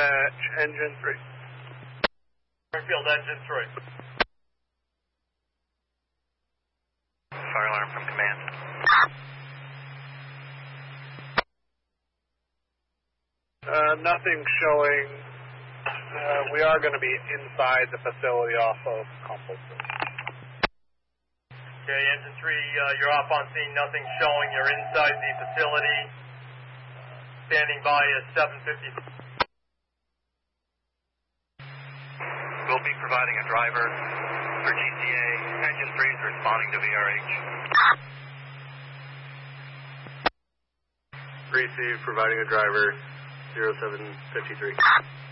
dispatch, engine 3. Springfield, engine 3. Fire alarm from command. Nothing showing. We are going to be inside the facility off of Compulsory. Okay, engine 3, you're off on scene. Nothing showing. You're inside the facility. Standing by at 750. We'll be providing a driver for GCA. Engine 3 is responding to VRH. Receive, providing a driver, 0753.